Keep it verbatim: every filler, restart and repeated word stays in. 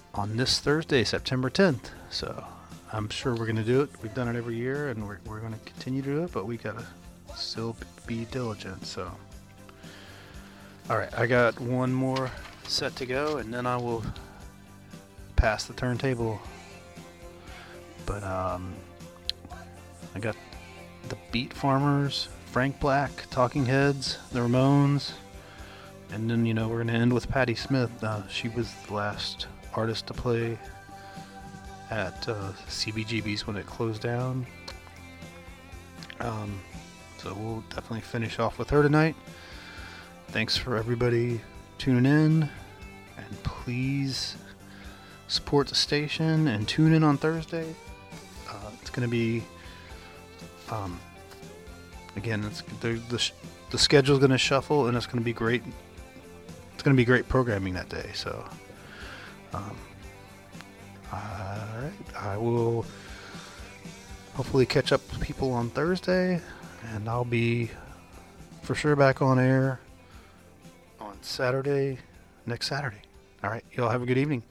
on this Thursday, September tenth. So I'm sure we're going to do it. We've done it every year, and we're, we're going to continue to do it, but we got to still be diligent. So, all right, I got one more set to go, and then I will pass the turntable. But um, I got the Beat Farmers, Frank Black, Talking Heads, the Ramones, and then, you know, we're going to end with Patti Smith. Uh, she was the last artist to play at uh, C B G B's when it closed down. Um, so we'll definitely finish off with her tonight. Thanks for everybody tuning in, and please support the station and tune in on Thursday. Uh, it's going to be, um, again, it's, the the, the schedule's going to shuffle, and it's going to be great. It's going to be great programming that day. So, um, all right, I will hopefully catch up with people on Thursday, and I'll be for sure back on air on Saturday, next Saturday. All right, y'all have a good evening.